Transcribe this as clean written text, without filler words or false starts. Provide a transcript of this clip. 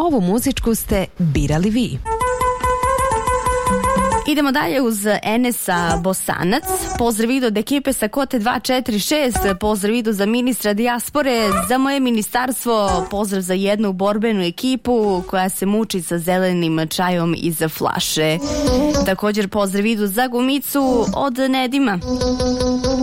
ovu muzičku ste birali vi. Idemo dalje uz Enesa Bosanac. Pozdrav idu od ekipe sa Kote 246. Pozdrav idu za ministra dijaspore, za moje ministarstvo. Pozdrav za jednu borbenu ekipu koja se muči sa zelenim čajom iz flaše. Također pozdrav idu za Gumicu od Nedima.